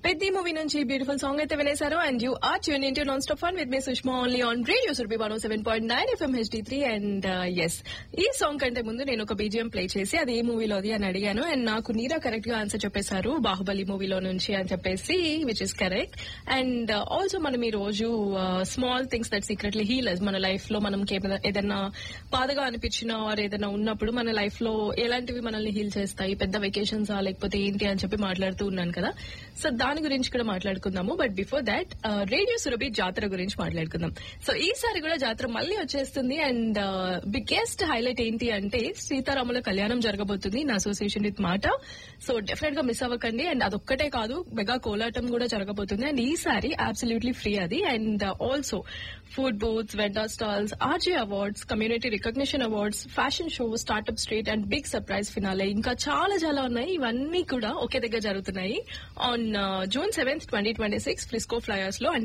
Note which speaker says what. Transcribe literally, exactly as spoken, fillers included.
Speaker 1: పెద్ద మూవీ నుంచి beautiful song అయితే వినేశారు. And you are tune into non stop fun with me Sushma only on radio Surabhi one seven point nine FM HD three. And yes, ఈ song కంటే ముందు నేను ఒక BGM play చేసి అది ఏ మూవీలోది అని అడిగాను. అండ్ నాకు నీరా కరెక్ట్ గా ఆన్సర్ చెప్పేశారు, బాహుబలి మూవీలో నుంచి అని చెప్పేసి, which is correct. And also మనం ఈ రోజు small things that secretly healers, మన లైఫ్ లో మనం ఏదైనా బాధగా అనిపించినా ఆర్ ఏదైనా ఉన్నప్పుడు మన లైఫ్ లో ఎలాంటివి మనల్ని హీల్ చేస్తాయి, పెద్ద వెకేషన్స్ లేకపోతే ఏంటి అని చెప్పి మాట్లాడుతూ ఉన్నాను కదా. సో దాని గురించి కూడా మాట్లాడుకుందాము. But before that radio Surabhi జాతర గురించి మాట్లాడుకుందాం. సో ఈసారి కూడా జాతర మళ్ళీ వచ్చేస్తుంది. అండ్ బిగ్గెస్ట్ హైలైట్ ఏంటి అంటే సీతారాముల కళ్యాణం జరగబోతుంది ఇన్ అసోసియేషన్ విత్ మాట. సో డెఫినెట్ గా మిస్ అవ్వకండి. అండ్ అదొక్కటే కాదు, మెగా కోలాటం కూడా జరగబోతుంది. అండ్ ఈసారి అబ్సల్యూట్లీ ఫ్రీ అది. And also food booths, vendor stalls, RJ awards, community recognition awards, fashion show, startup street and big surprise finale, ఇంకా చాలా చాలా ఉన్నాయి. ఇవన్నీ కూడా ఒకే దగ్గర జరుగుతున్నాయి on June seventh twenty twenty six Frisco flyers లో. అండ్